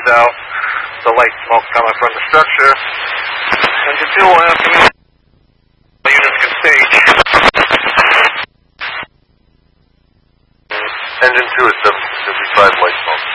is out. The light smoke coming from the structure. Engine 2 will have some units can stage. Engine 2 is 755 light smoke.